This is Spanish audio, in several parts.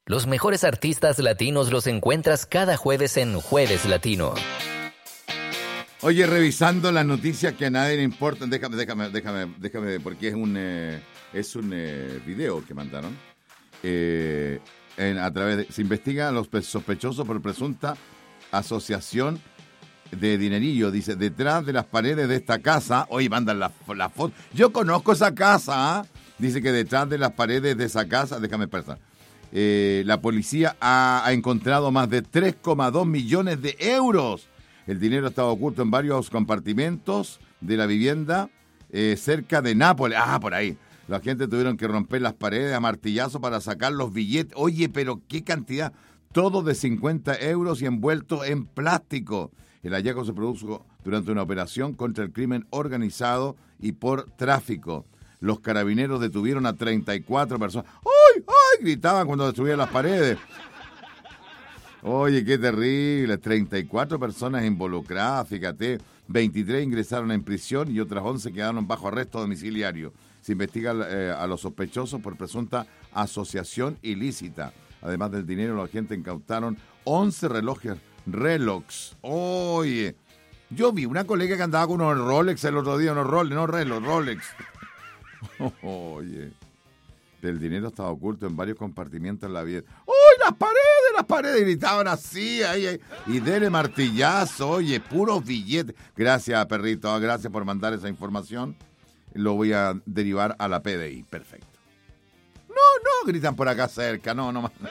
Los mejores artistas latinos los encuentras cada jueves en Jueves Latino. Oye, revisando las noticias que a nadie le importan, déjame, porque es un video que mandaron. Se investiga a los sospechosos por presunta asociación de dinerillo. Dice, detrás de las paredes de esta casa, oye, mandan la foto. Yo conozco esa casa, ¿eh? Dice que detrás de las paredes de esa casa, déjame pensar. La policía ha encontrado más de 3,2 millones de euros. El dinero estaba oculto en varios compartimentos de la vivienda cerca de Nápoles. Ah, por ahí. La gente tuvieron que romper las paredes a martillazo para sacar los billetes. Oye, pero qué cantidad. Todo de 50 euros y envuelto en plástico. El hallazgo se produjo durante una operación contra el crimen organizado y por tráfico. Los carabineros detuvieron a 34 personas. ¡Ay, ay! Gritaban cuando destruían las paredes. Oye, qué terrible. 34 personas involucradas, fíjate. 23 ingresaron en prisión y otras 11 quedaron bajo arresto domiciliario. Se investiga a los sospechosos por presunta asociación ilícita. Además del dinero, los agentes incautaron 11 relojes Rolex. Oye, yo vi una colega que andaba con unos Rolex el otro día, Rolex. Oye, el dinero estaba oculto en varios compartimentos en la vivienda. ¡Uy, las paredes! Gritaban así, ahí. Y dele martillazo, oye, puros billetes. Gracias, perrito, gracias por mandar esa información. Lo voy a derivar a la PDI, perfecto. No, gritan por acá cerca, no.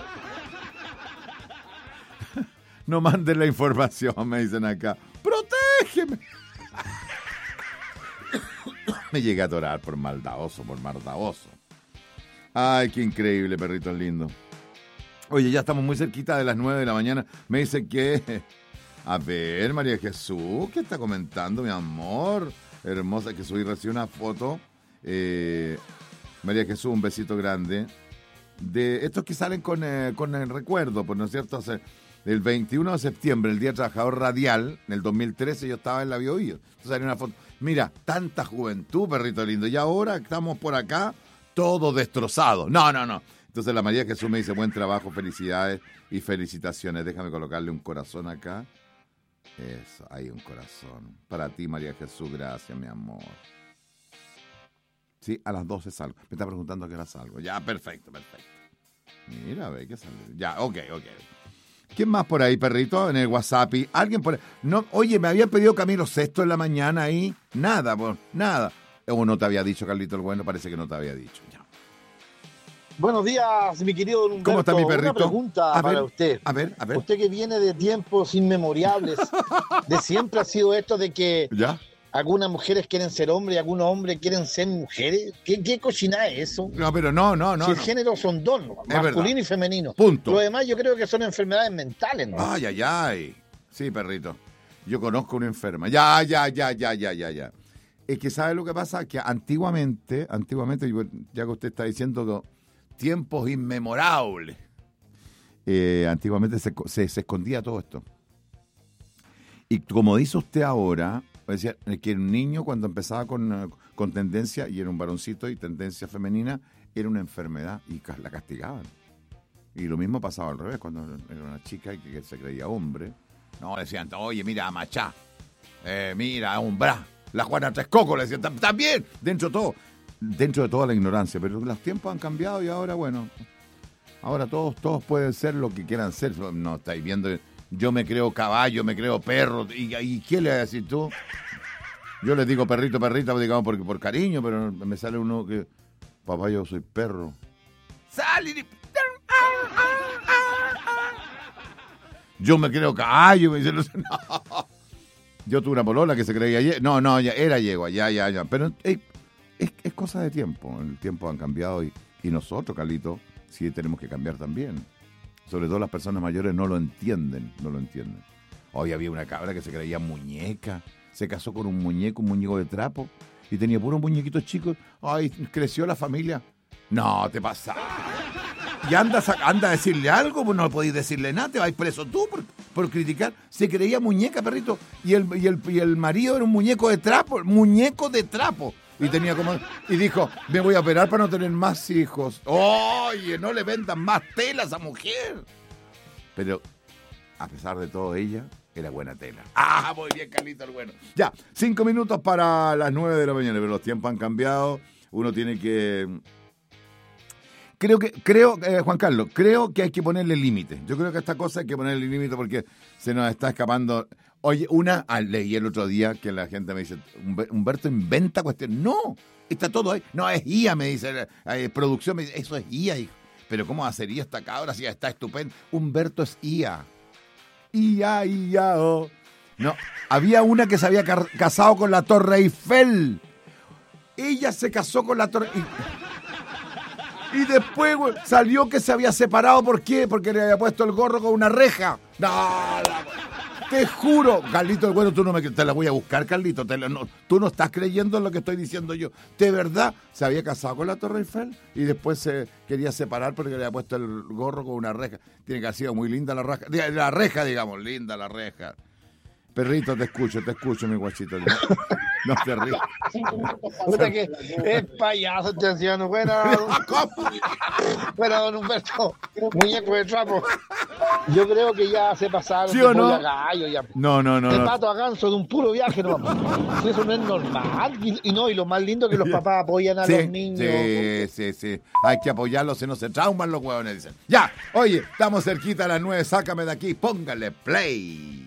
No manden la información, me dicen acá. ¡Protégeme! Me llegué a atorar por maldadoso. Ay, qué increíble, perrito lindo. Oye, ya estamos muy cerquita de las 9 de la mañana. Me dice que... A ver, María Jesús, ¿qué está comentando, mi amor? Hermosa, que subí recién una foto. María Jesús, un besito grande. De estos que salen con el recuerdo, pues, ¿no es cierto? El 21 de septiembre, el Día del Trabajador Radial, en el 2013 yo estaba en la Biobío. Entonces salió una foto. Mira, tanta juventud, perrito lindo. Y ahora estamos por acá, todo destrozado. No. Entonces la María Jesús me dice, buen trabajo, felicidades y felicitaciones. Déjame colocarle un corazón acá. Eso, hay un corazón. Para ti, María Jesús, gracias, mi amor. Sí, a las 12 salgo. Me está preguntando a qué hora salgo. Ya, perfecto. Mira, ve que sale. Ya, ok. ¿Quién más por ahí, perrito? En el WhatsApp. ¿Alguien por ahí? No, oye, me habían pedido Camilo Sesto en la mañana ahí. Nada. O no te había dicho, Carlito el Bueno, parece que no te había dicho. Ya. Buenos días, mi querido don Humberto. ¿Cómo está mi perrito? Una pregunta para usted. A ver. Usted que viene de tiempos inmemorables, de siempre ha sido esto de que ¿ya? Algunas mujeres quieren ser hombres y algunos hombres quieren ser mujeres. ¿Qué cochina es eso? No, pero no. Si el género son dos, masculino y femenino. Punto. Lo demás yo creo que son enfermedades mentales, ¿no? Ay. Sí, perrito. Yo conozco una enferma. Ya. Es que ¿sabe lo que pasa? Que antiguamente, ya que usted está diciendo tiempos inmemorables, antiguamente se escondía todo esto. Y como dice usted ahora, decía que un niño cuando empezaba con tendencia, y era un varoncito y tendencia femenina, era una enfermedad y la castigaban. Y lo mismo pasaba al revés, cuando era una chica que se creía hombre. No, decían, oye, mira, machá, mira, umbra, la Juana Tres Cocos, le decían, también, dentro de toda la ignorancia. Pero los tiempos han cambiado y ahora, bueno, ahora todos pueden ser lo que quieran ser. No, estáis viendo, yo me creo caballo, me creo perro, ¿y qué le vas a decir tú? Yo les digo perrito, perrita, digamos, porque por cariño, pero me sale uno que, papá, yo soy perro. ¡Sale! Yo me creo caballo, me dicen, no. Yo tuve una polola que se creía yegua. No, ya era yegua, ya. Pero es cosa de tiempo. El tiempo han cambiado y nosotros, Carlito, sí tenemos que cambiar también. Sobre todo las personas mayores no lo entienden. Hoy había una cabra que se creía muñeca. Se casó con un muñeco de trapo. Y tenía puros muñequitos chicos. Ay, creció la familia. No, te pasa. Y anda a decirle algo, pues no podéis decirle nada, te vais preso tú por criticar. Se creía muñeca, perrito, y el marido era un muñeco de trapo. Y tenía como... Y dijo, me voy a operar para no tener más hijos. Oye, no le vendan más tela a esa mujer. Pero, a pesar de todo, ella era buena tela. Ah, muy bien, Carlito el bueno. Ya, 5 minutos para las 9 de la mañana, pero los tiempos han cambiado. Uno tiene que... Creo, Juan Carlos, creo que hay que ponerle límite. Yo creo que a esta cosa hay que ponerle límite porque se nos está escapando. Oye, leí el otro día que la gente me dice, Humberto inventa cuestiones. No, está todo ahí. No, es IA, me dice, producción, me dice, eso es IA, hijo. Pero ¿cómo hacería esta cabra si ya está estupendo? Humberto es IA. IA, oh. No, había una que se había casado con la Torre Eiffel. Ella se casó con la Torre y después, güey, salió que se había separado. ¿Por qué? Porque le había puesto el gorro con una reja. No, te juro. Carlito, el bueno, te la voy a buscar, Carlito. Tú no estás creyendo en lo que estoy diciendo yo. De verdad, se había casado con la Torre Eiffel y después se quería separar porque le había puesto el gorro con una reja. Tiene que haber sido muy linda la reja. La reja, digamos, linda la reja. Perrito, te escucho, mi guachito. No te rías. Puta que es payaso este anciano. Bueno, don Humberto, muñeco de trapo. Yo creo que ya se pasaron. ¿Sí o no? Gallo, ya. No. De pato a ganso de un puro viaje, no. Eso no es normal. Y lo más lindo es que los papás apoyan a los niños. Sí. Hay que apoyarlos, si no se trauman los huevones, dicen. Ya, oye, estamos cerquita a las 9, sácame de aquí, póngale play.